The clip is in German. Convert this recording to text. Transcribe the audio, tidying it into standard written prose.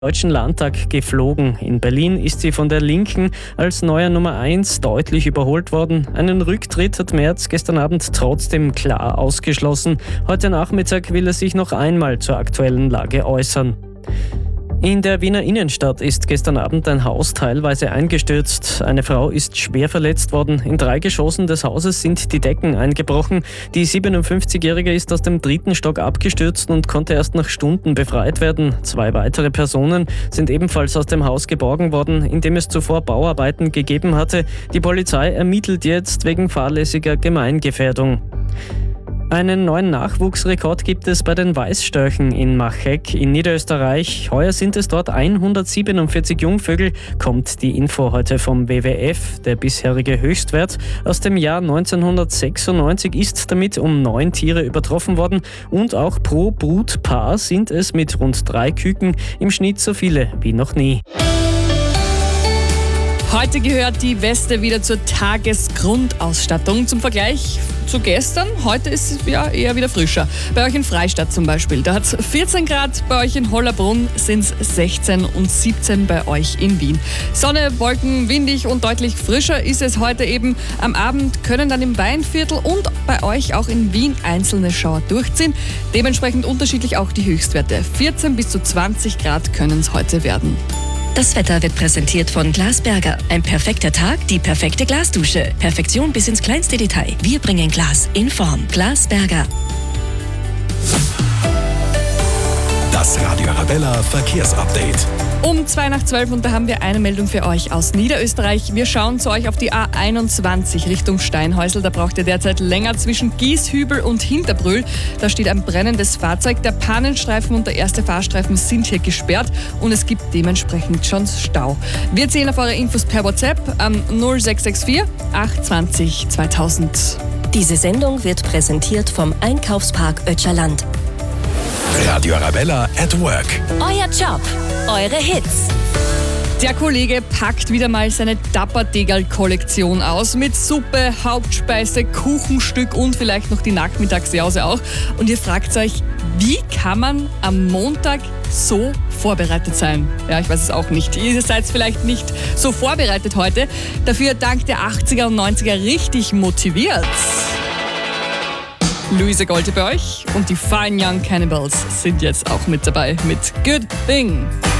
Deutschen Landtag geflogen. In Berlin ist sie von der Linken als neuer Nummer 1 deutlich überholt worden. Einen Rücktritt hat Merz gestern Abend trotzdem klar ausgeschlossen. Heute Nachmittag will er sich noch einmal zur aktuellen Lage äußern. In der Wiener Innenstadt ist gestern Abend ein Haus teilweise eingestürzt. Eine Frau ist schwer verletzt worden. In 3 Geschossen des Hauses sind die Decken eingebrochen. Die 57-Jährige ist aus dem 3. Stock abgestürzt und konnte erst nach Stunden befreit werden. 2 weitere Personen sind ebenfalls aus dem Haus geborgen worden, in dem es zuvor Bauarbeiten gegeben hatte. Die Polizei ermittelt jetzt wegen fahrlässiger Gemeingefährdung. Einen neuen Nachwuchsrekord gibt es bei den Weißstörchen in Machegg in Niederösterreich. Heuer sind es dort 147 Jungvögel, kommt die Info heute vom WWF. Der bisherige Höchstwert aus dem Jahr 1996 ist damit um 9 Tiere übertroffen worden und auch pro Brutpaar sind es mit rund 3 Küken im Schnitt so viele wie noch nie. Heute gehört die Weste wieder zur Tagesgrundausstattung. Zum Vergleich zu gestern, heute ist es ja eher wieder frischer. Bei euch in Freistadt zum Beispiel, da hat es 14 Grad, bei euch in Hollabrunn sind es 16 und 17 bei euch in Wien. Sonne, Wolken, windig und deutlich frischer ist es heute eben. Am Abend können dann im Weinviertel und bei euch auch in Wien einzelne Schauer durchziehen. Dementsprechend unterschiedlich auch die Höchstwerte. 14 bis zu 20 Grad können es heute werden. Das Wetter wird präsentiert von Glasberger. Ein perfekter Tag, die perfekte Glasdusche. Perfektion bis ins kleinste Detail. Wir bringen Glas in Form. Glasberger. Das Radio Arabella Verkehrsupdate. Um 11:02 und da haben wir eine Meldung für euch aus Niederösterreich. Wir schauen zu euch auf die A21 Richtung Steinhäusl. Da braucht ihr derzeit länger zwischen Gieshübel und Hinterbrühl. Da steht ein brennendes Fahrzeug. Der Pannenstreifen und der erste Fahrstreifen sind hier gesperrt und es gibt dementsprechend schon Stau. Wir zählen auf eure Infos per WhatsApp am 0664 820 2000. Diese Sendung wird präsentiert vom Einkaufspark Ötscherland. Radio Arabella at Work. Euer Job, eure Hits. Der Kollege packt wieder mal seine Dapperdegal-Kollektion aus mit Suppe, Hauptspeise, Kuchenstück und vielleicht noch die Nachmittagsjause auch. Und ihr fragt euch, wie kann man am Montag so vorbereitet sein? Ja, ich weiß es auch nicht. Ihr seid vielleicht nicht so vorbereitet heute. Dafür dank der 80er und 90er richtig motiviert. Luisa Golte bei euch und die Fine Young Cannibals sind jetzt auch mit dabei mit Good Thing.